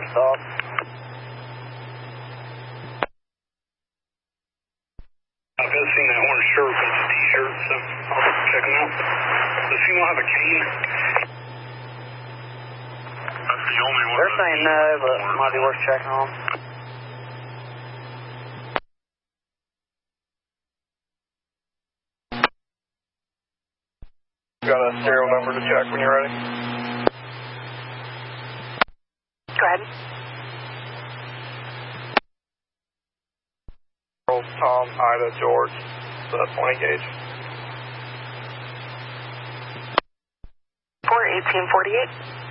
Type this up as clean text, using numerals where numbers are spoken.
stop. I've just seen that orange shirt with the t-shirt, so I'll check him out. Does female have a cane? That's the only one. They're saying no, but it might be worth checking on. Got a serial number to check when you're ready. Go ahead. Tom, Ida, George, the 20 gauge. 41848.